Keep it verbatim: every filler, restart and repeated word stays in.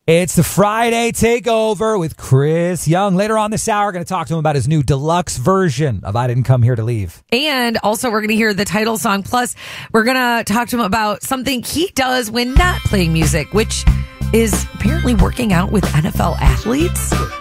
It's the Friday Takeover with Chris Young. Later on this hour, we're going to talk to him about his new deluxe version of I Didn't Come Here to Leave. And also, we're going to hear the title song. Plus, we're going to talk to him about something he does when not playing music, which is apparently working out with N F L athletes.